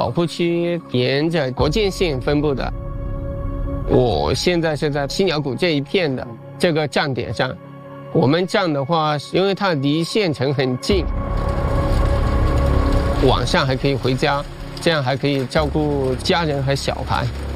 保护区沿着国境线分布的。我现在是在犀鸟谷这一片的这个站点上，我们站的话，因为它离县城很近，晚上还可以回家，这样还可以照顾家人和小孩。